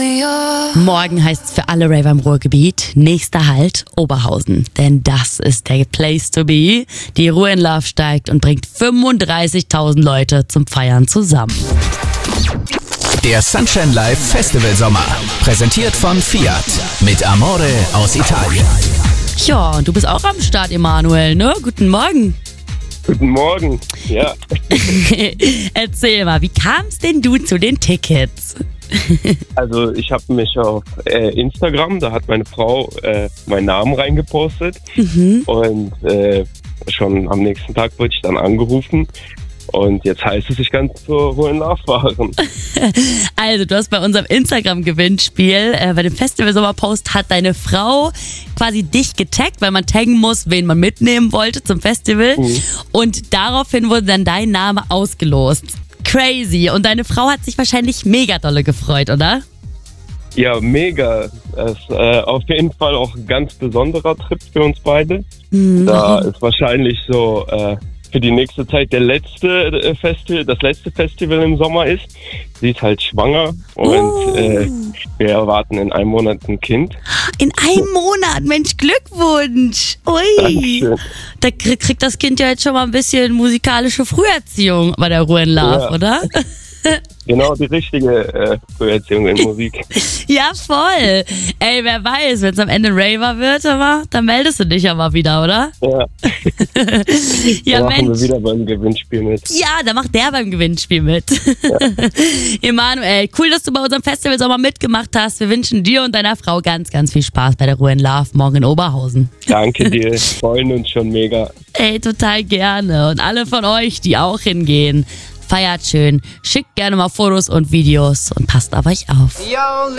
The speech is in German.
Morgen heißt es für alle Raver im Ruhrgebiet, nächster Halt Oberhausen. Denn das ist der Place to be. Die Ruhe in Love steigt und bringt 35.000 Leute zum Feiern zusammen. Der Sunshine Live Festival Sommer. Präsentiert von Fiat. Mit Amore aus Italien. Ja, und du bist auch am Start, Emanuel, ne? Guten Morgen. Guten Morgen, ja. Erzähl mal, wie kamst denn du zu den Tickets? Also ich habe mich auf Instagram, da hat meine Frau meinen Namen reingepostet und schon am nächsten Tag wurde ich dann angerufen und jetzt heißt es, ich kann zur Ruhe in Love fahren. Also du hast bei unserem Instagram-Gewinnspiel, bei dem Festival-Sommerpost hat deine Frau quasi dich getaggt, weil man taggen muss, wen man mitnehmen wollte zum Festival und daraufhin wurde dann dein Name ausgelost. Crazy. Und deine Frau hat sich wahrscheinlich mega dolle gefreut, oder? Ja, mega. Es ist auf jeden Fall auch ein ganz besonderer Trip für uns beide. Da ist wahrscheinlich so für die nächste Zeit das letzte Festival im Sommer ist. Sie ist halt schwanger und wir erwarten in einem Monat ein Kind. In einem Monat? Mensch, Glückwunsch! Ui! Dankeschön. Da kriegt das Kind ja jetzt schon mal ein bisschen musikalische Früherziehung bei der Ruhe in Love, Ja. oder? Genau die richtige Früherziehung in Musik. Ja, voll. Ey, wer weiß, wenn es am Ende ein Raver wird, dann meldest du dich ja mal wieder, oder? Ja, Ja, da machen Mensch. wir wieder beim Gewinnspiel mit. Ja, da macht der beim Gewinnspiel mit. Emanuel, cool, dass du bei unserem Festival Sommer mitgemacht hast. Wir wünschen dir und deiner Frau ganz, ganz viel Spaß bei der Ruhe in Love morgen in Oberhausen. Danke dir, freuen uns schon mega. Ey, total gerne. Und alle von euch, die auch hingehen, feiert schön, schickt gerne mal Fotos und Videos und passt auf euch auf.